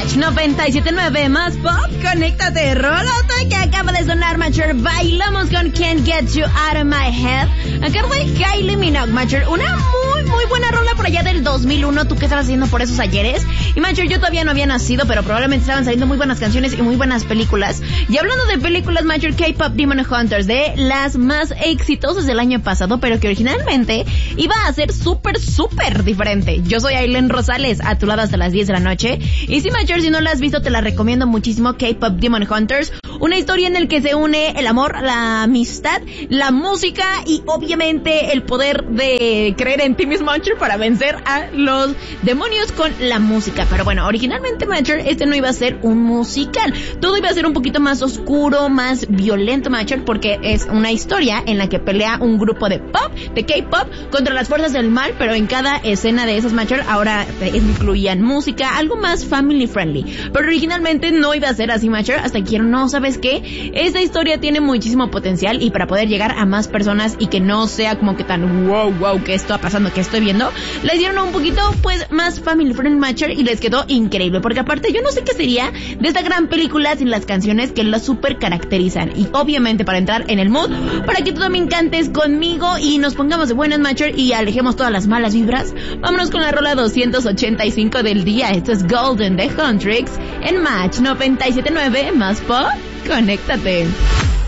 Match 97.9 más pop, conéctate, rolota que acaba de sonar, Matcher. Bailamos con Can't Get You Out of My Head, a cargo de Kylie Minogue, Matcher. Una muy buena rola por allá del 2001. ¿Tú qué estabas haciendo por esos ayeres? Y Matcher, yo todavía no había nacido, pero probablemente estaban saliendo muy buenas canciones y muy buenas películas. Y hablando de películas, Matcher, K-Pop Demon Hunters, de las más exitosas del año pasado, pero que originalmente iba a ser súper diferente. Yo soy Aileen Rosales, a tu lado hasta las 10 de la noche. Y sí, Matcher, si no la has visto, te la recomiendo muchísimo, K-Pop Demon Hunters. Una historia en la que se une el amor, la amistad, la música y obviamente el poder de creer en ti mismo, Matcher, para vencer a los demonios con la música. Pero bueno, originalmente, Matcher, este no iba a ser un musical. Todo iba a ser un poquito más oscuro, más violento, Matcher, porque es una historia en la que pelea un grupo de pop, de K-pop, contra las fuerzas del mal, pero en cada escena de esas, Matcher, ahora incluían música, algo más family friendly. Pero originalmente no iba a ser así, Matcher, hasta que no, ¿sabes qué? Esta historia tiene muchísimo potencial y para poder llegar a más personas y que no sea como que tan wow, ¿qué está pasando? ¿Qué estoy viendo? Les dieron un poquito, pues, más family friendly, Matcher, y les quedó increíble, porque aparte yo no sé qué sería de esta gran película sin las canciones que la super caracterizan. Y obviamente para entrar en el mood, para que tú también cantes conmigo y nos pongamos de buenas, Matcher, y alejemos todas las malas vibras, vámonos con la rola 285 del día. Esto es Golden de Huntrix en Match 97.9 más pop. Conéctate.